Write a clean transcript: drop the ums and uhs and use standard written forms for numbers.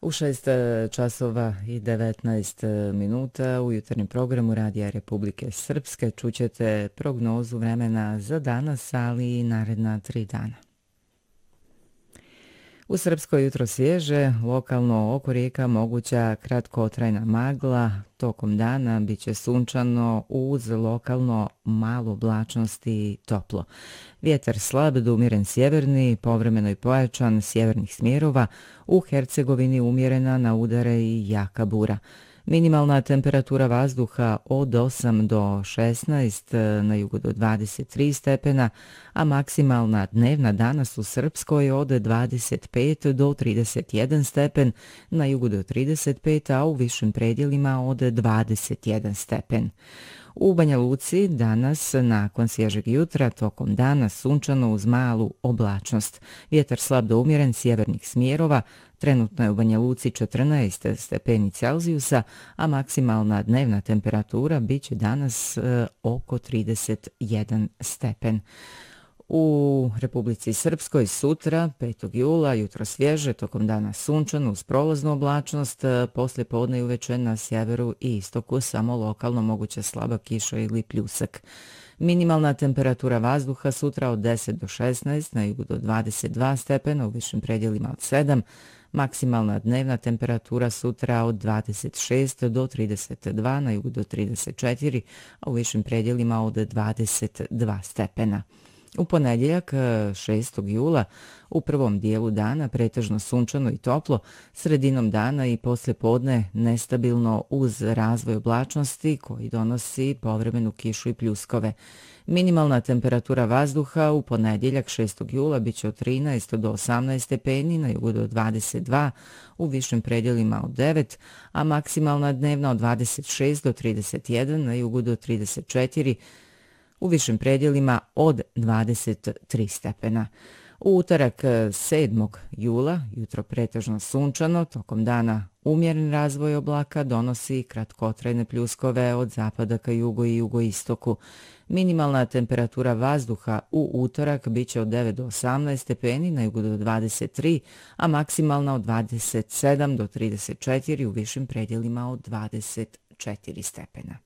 U 6 časova i 19 minuta u jutarnjem programu Radija Republike Srpske čućete prognozu vremena za danas, ali i naredna 3 dana. U Srpskoj jutro svježe, lokalno oko rijeka moguća kratkotrajna magla, tokom dana biće sunčano uz lokalno malo oblačnosti i toplo. Vjetar slab do umjeren sjeverni, povremeno i pojačan sjevernih smjerova, u Hercegovini umjerena na udare i jaka bura. Minimalna temperatura vazduha od 8 do 16, na jugu do 23 stepena, a maksimalna dnevna danas u Srpskoj od 25 do 31 stepen, na jugu do 35, a u višim predjelima od 21 stepen. U Banja Luci danas, nakon svježeg jutra, tokom dana sunčano uz malu oblačnost. Vjetar slab do umjeren sjevernih smjerova, trenutno je u Banja Luci 14 stepeni Celzijusa, a maksimalna dnevna temperatura biće danas oko 31 stepen. U Republici Srpskoj sutra, 5. jula, jutro svježe, tokom dana sunčano uz prolaznu oblačnost, poslije podne i uveče na sjeveru i istoku samo lokalno moguća slaba kiša ili pljusak. Minimalna temperatura vazduha sutra od 10 do 16, na jugu do 22 stepena, u višim predjelima od 7, maksimalna dnevna temperatura sutra od 26 do 32, na jugu do 34, a u višim predjelima od 22 stepena. U ponedjeljak, 6. jula, u prvom dijelu dana pretežno sunčano i toplo, sredinom dana i poslije podne nestabilno uz razvoj oblačnosti koji donosi povremenu kišu i pljuskove. Minimalna temperatura vazduha u ponedjeljak 6. jula biće od 13 do 18 stepeni, na jugu do 22, u višim predjelima od 9, a maksimalna dnevna od 26 do 31, na jugu do 34, u višim predjelima od 23 stepena. U utorak 7. jula, jutro pretežno sunčano, tokom dana umjeren razvoj oblaka donosi kratkotrajne pljuskove od zapada ka jugu i jugoistoku. Minimalna temperatura vazduha u utorak biće od 9 do 18 stepeni, na jugu do 23, a maksimalna od 27 do 34, u višim predjelima od 24 stepena.